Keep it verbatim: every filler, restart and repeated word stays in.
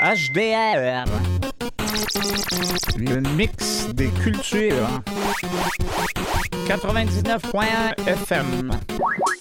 H D R. Le mix des cultures. quatre-vingt-dix-neuf point un F M.